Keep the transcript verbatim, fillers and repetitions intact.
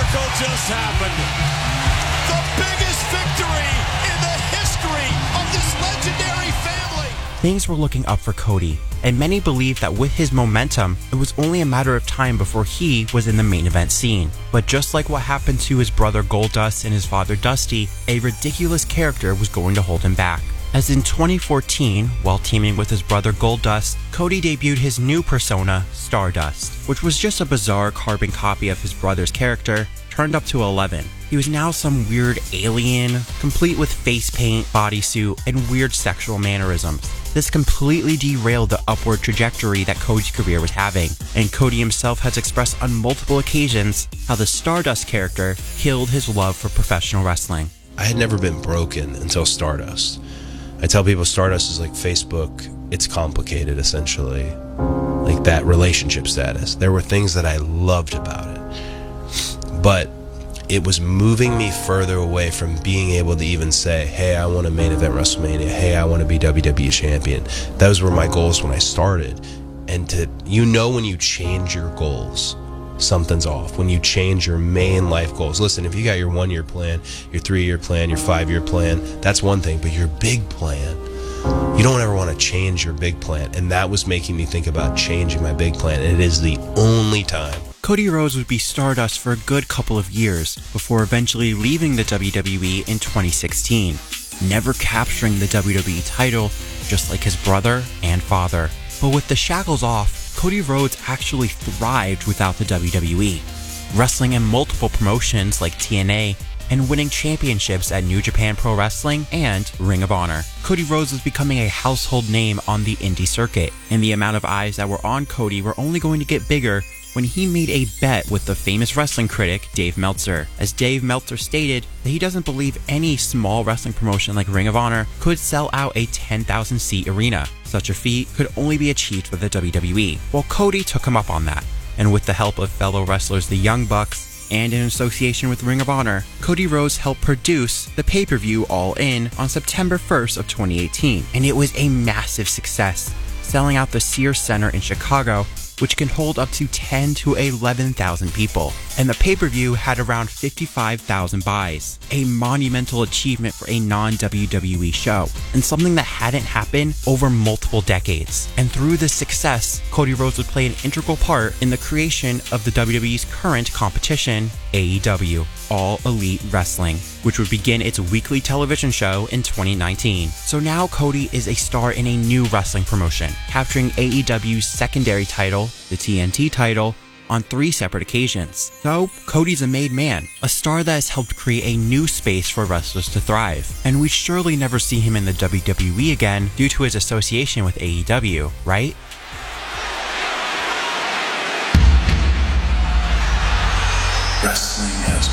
miracle just happened. The biggest victory in the history of this legendary family. Things were looking up for Cody, and many believed that with his momentum, it was only a matter of time before he was in the main event scene. But just like what happened to his brother Goldust and his father Dusty, a ridiculous character was going to hold him back. As in twenty fourteen, while teaming with his brother Goldust, Cody debuted his new persona, Stardust, which was just a bizarre carbon copy of his brother's character, turned up to eleven. He was now some weird alien, complete with face paint, bodysuit, and weird sexual mannerisms. This completely derailed the upward trajectory that Cody's career was having, and Cody himself has expressed on multiple occasions how the Stardust character killed his love for professional wrestling. I had never been broken until Stardust. I tell people Stardust is like Facebook. It's complicated, essentially. Like that relationship status. There were things that I loved about it. But it was moving me further away from being able to even say, hey, I want to main event WrestleMania. Hey, I want to be W W E champion. Those were my goals when I started. And to, you know, when you change your goals, something's off. When you change your main life goals. Listen, if you got your one-year plan, your three-year plan, your five-year plan, that's one thing. But your big plan, you don't ever want to change your big plan. And that was making me think about changing my big plan. And it is the only time. Cody Rhodes would be Stardust for a good couple of years before eventually leaving the W W E in twenty sixteen, never capturing the W W E title just like his brother and father. But with the shackles off, Cody Rhodes actually thrived without the W W E, wrestling in multiple promotions like T N A and winning championships at New Japan Pro Wrestling and Ring of Honor. Cody Rhodes was becoming a household name on the indie circuit, and the amount of eyes that were on Cody were only going to get bigger when he made a bet with the famous wrestling critic Dave Meltzer, as Dave Meltzer stated that he doesn't believe any small wrestling promotion like Ring of Honor could sell out a ten thousand seat arena. Such a feat could only be achieved with the W W E. Well, Cody took him up on that, and with the help of fellow wrestlers the Young Bucks and in association with Ring of Honor, Cody Rhodes helped produce the pay-per-view All In on September first of twenty eighteen, and it was a massive success, selling out the Sears Center in Chicago, which can hold up to ten to eleven thousand people. And the pay-per-view had around fifty-five thousand buys, a monumental achievement for a non-W W E show, and something that hadn't happened over multiple decades. And through this success, Cody Rhodes would play an integral part in the creation of the W W E's current competition, A E W, All Elite Wrestling, which would begin its weekly television show in twenty nineteen. So now Cody is a star in a new wrestling promotion, capturing A E W's secondary title, the T N T title, on three separate occasions. So, Cody's a made man, a star that has helped create a new space for wrestlers to thrive. And we'd surely never see him in the W W E again due to his association with A E W, right? Wrestling has